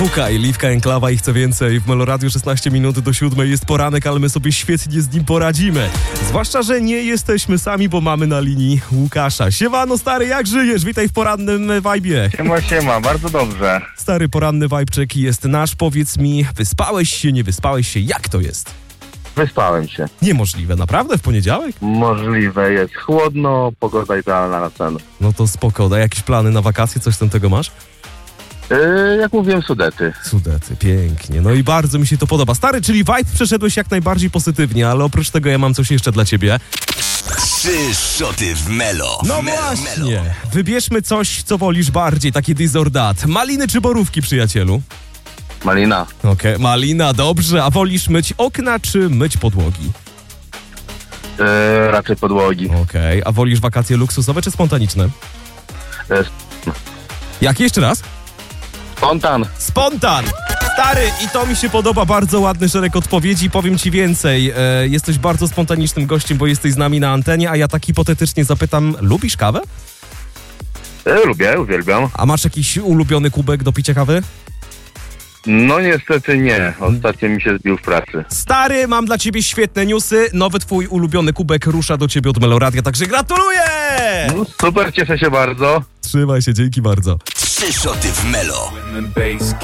Fukaj, Liwka Enklawa i chce więcej. W Meloradiu 16 minut do 7 jest poranek, ale my sobie świetnie z nim poradzimy. Zwłaszcza, że nie jesteśmy sami, bo mamy na linii Łukasza. Siemano stary, jak żyjesz? Witaj w porannym wajbie. Siema, bardzo dobrze. Stary, poranny wajbczek jest nasz. Powiedz mi, wyspałeś się, nie wyspałeś się? Jak to jest? Wyspałem się. Niemożliwe, naprawdę? W poniedziałek? Możliwe jest. Chłodno, pogoda idealna na sen. No to spoko. A jakieś plany na wakacje? Coś z tego masz? Jak mówiłem, Sudety. Sudety, pięknie. No i bardzo mi się to podoba. Stary, czyli vibe przeszedłeś jak najbardziej pozytywnie, ale oprócz tego ja mam coś jeszcze dla ciebie. 3 szoty w Melo. No właśnie. Wybierzmy coś, co wolisz bardziej, takie this or that. Maliny czy borówki, przyjacielu? Malina. Okej, malina, dobrze. A wolisz myć okna czy myć podłogi? Raczej podłogi. Okej, a wolisz wakacje luksusowe czy spontaniczne? Jak jeszcze raz? Spontan. Spontan! Stary, i to mi się podoba, bardzo ładny szereg odpowiedzi. Powiem ci więcej, jesteś bardzo spontanicznym gościem, bo jesteś z nami na antenie, a ja tak hipotetycznie zapytam, lubisz kawę? Lubię, uwielbiam. A masz jakiś ulubiony kubek do picia kawy? No niestety nie. Ostatnio mi się zbił w pracy. Stary, mam dla ciebie świetne newsy. Nowy twój ulubiony kubek rusza do ciebie od Meloradia, także gratuluję! No, super, cieszę się bardzo. Trzymaj się, dzięki bardzo. 3 szoty w Melo.